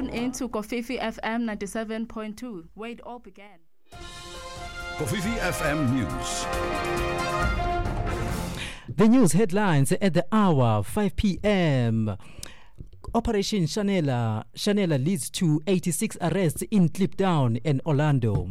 tune in to Kofifi FM 97.2, where it all began. Kofifi FM News. The news headlines at the hour, 5 p.m. Operation Shanela leads to 86 arrests in Kliptown and Orlando.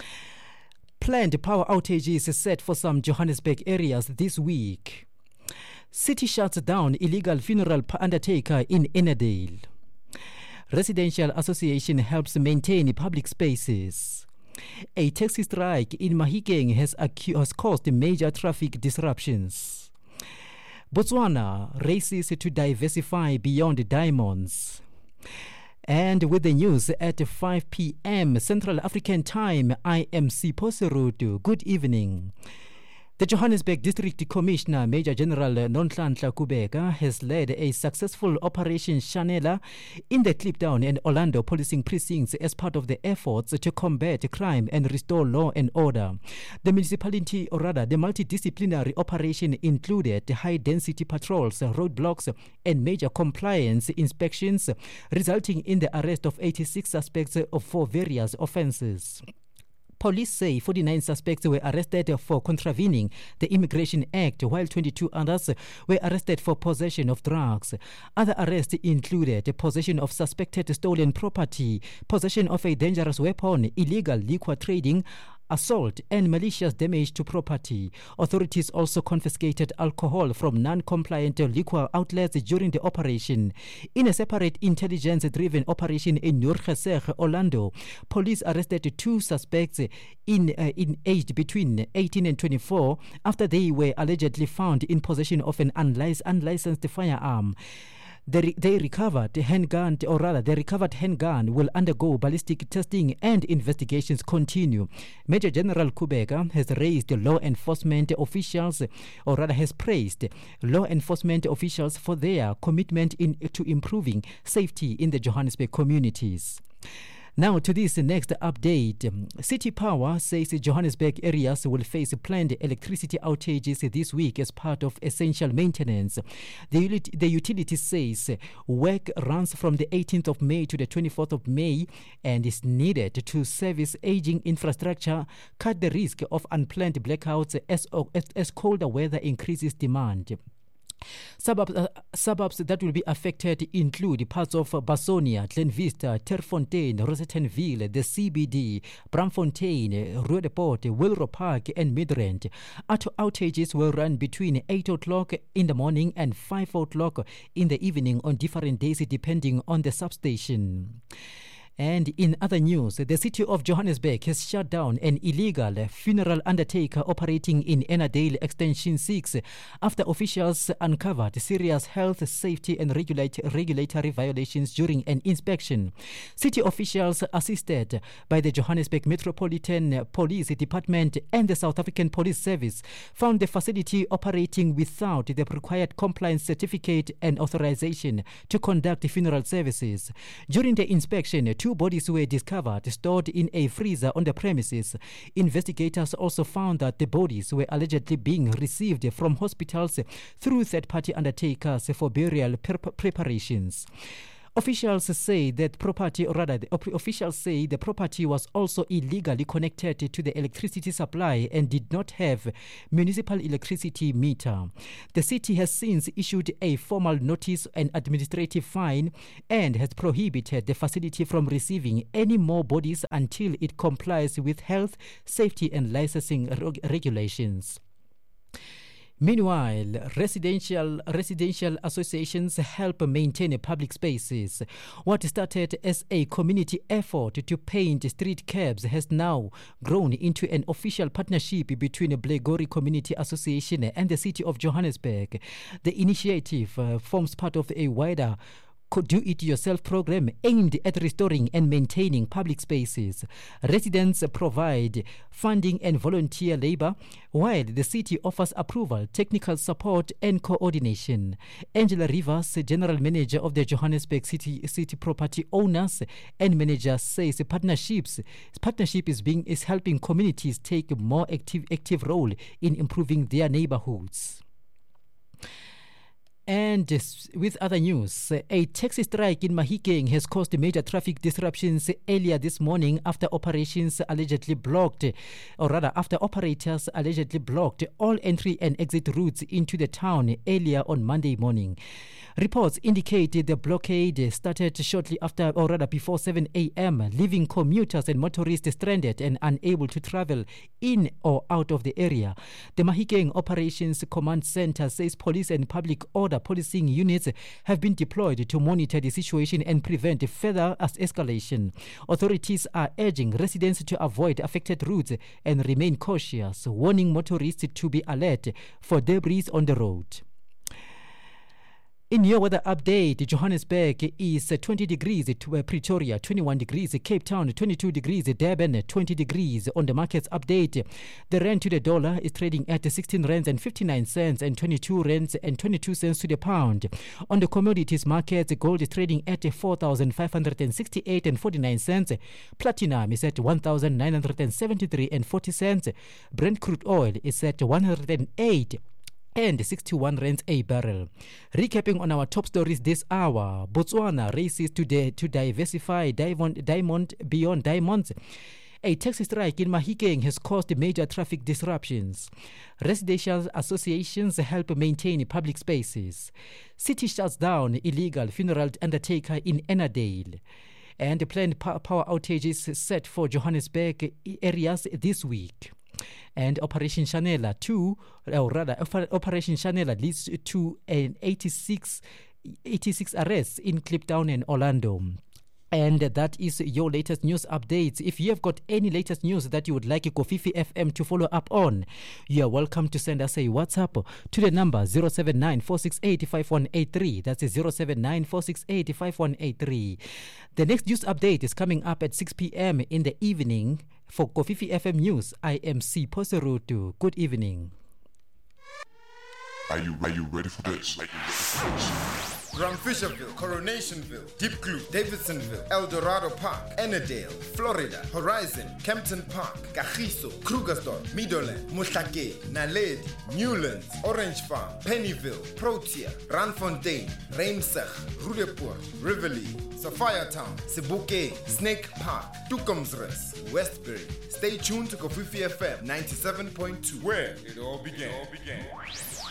Planned power outages set for some Johannesburg areas this week. City shuts down illegal funeral undertaker in Ennerdale. Residential association helps maintain public spaces. A taxi strike in Mahikeng has caused major traffic disruptions. Botswana races to diversify beyond diamonds. And with the news at 5 p.m. Central African Time, I am Sipho Serutu. Good evening. The Johannesburg District Commissioner, Major General Nonhlanhla Kubeka, has led a successful Operation Shanela in the Kliptown and Orlando policing precincts as part of the efforts to combat crime and restore law and order. The municipality, or rather the multidisciplinary operation, included high-density patrols, roadblocks, and major compliance inspections, resulting in the arrest of 86 suspects for various offences. Police say 49 suspects were arrested for contravening the Immigration Act, while 22 others were arrested for possession of drugs. Other arrests included possession of suspected stolen property, possession of a dangerous weapon, illegal liquor trading, assault, and malicious damage to property. Authorities also confiscated alcohol from non-compliant liquor outlets during the operation. In a separate intelligence-driven operation in Nurgeseg, Orlando, police arrested 2 suspects in aged between 18 and 24 after they were allegedly found in possession of an unlicensed firearm. The recovered handgun will undergo ballistic testing and investigations continue. Major General Kubeka has raised law enforcement officials, or rather has praised law enforcement officials for their commitment to improving safety in the Johannesburg communities. Now to this next update. City Power says Johannesburg areas will face planned electricity outages this week as part of essential maintenance. The utility says work runs from the 18th of May to the 24th of May and is needed to service aging infrastructure, cut the risk of unplanned blackouts as colder weather increases demand. Suburbs that will be affected include parts of Basonia, Glenvista, Terfontein, Rosettenville, the CBD, Braamfontein, Roodepoort, Willow Park, and Midrand. Outages will run between 8 o'clock in the morning and 5 o'clock in the evening on different days depending on the substation. And in other news, the city of Johannesburg has shut down an illegal funeral undertaker operating in Ennerdale Extension 6 after officials uncovered serious health, safety and regulatory violations during an inspection. City officials, assisted by the Johannesburg Metropolitan Police Department and the South African Police Service, found the facility operating without the required compliance certificate and authorization to conduct funeral services. During the inspection, 2 bodies were discovered stored in a freezer on the premises. Investigators also found that the bodies were allegedly being received from hospitals through third-party undertakers for burial preparations. Officials say the property was also illegally connected to the electricity supply and did not have municipal electricity meter. The city has since issued a formal notice and administrative fine and has prohibited the facility from receiving any more bodies until it complies with health, safety and licensing regulations. Meanwhile, residential associations help maintain public spaces. What started as a community effort to paint street curbs has now grown into an official partnership between the Blegori Community Association and the City of Johannesburg. The initiative forms part of a wider do-it-yourself program aimed at restoring and maintaining public spaces. Residents provide funding and volunteer labor, while the city offers approval, technical support and coordination. Angela Rivers, General Manager of the Johannesburg City Property Owners and Manager, says the partnership is helping communities take a more active role in improving their neighborhoods. And with other news, a taxi strike in Mahikeng has caused major traffic disruptions earlier this morning after operators allegedly blocked all entry and exit routes into the town earlier on Monday morning. Reports indicated the blockade started shortly after, or rather before 7 a.m., leaving commuters and motorists stranded and unable to travel in or out of the area. The Mahikeng Operations Command Center says police and public order policing units have been deployed to monitor the situation and prevent further escalation. Authorities are urging residents to avoid affected routes and remain cautious, warning motorists to be alert for debris on the road. In your weather update, Johannesburg is 20 degrees, to Pretoria 21 degrees, Cape Town 22 degrees, Durban 20 degrees. On the markets update, the rand to the dollar is trading at 16 rands and 59 cents and 22 rands and 22 cents to the pound. On the commodities markets, gold is trading at 4,568 and 49 cents. Platinum is at 1,973 and 40 cents. Brent crude oil is at 108 and 61 rands a barrel. Recapping on our top stories this hour, Botswana races to diversify diamond beyond diamonds. A taxi strike in Mahikeng has caused major traffic disruptions. Residential associations help maintain public spaces. City shuts down illegal funeral undertaker in Ennerdale. And planned power outages set for Johannesburg areas this week. And Operation Chanela leads to an 86 arrests in Kliptown and Orlando. And that is your latest news updates. If you have got any latest news that you would like Kofifi FM to follow up on, you are welcome to send us a WhatsApp to the number 079-468-5183. That's 079-468-5183. The next news update is coming up at 6 p.m. in the evening. For Kofifi FM News, I am C. Poserutu. Good evening. Are you ready for this? Grand Fisherville, Coronationville, Deep Glue, Davidsonville, El Dorado Park, Ennerdale, Florida, Horizon, Kempton Park, Kagiso, Krugersdorp, Meadowland, Mohlake, Naledi, Newlands, Orange Farm, Pennyville, Protea, Randfontein, Reimsig, Roodepoort, Rivoli, Sophiatown, Sebokeng, Snake Park, Tukumsrus, Westbury. Stay tuned to Kofifi FM 97.2, Where it all began.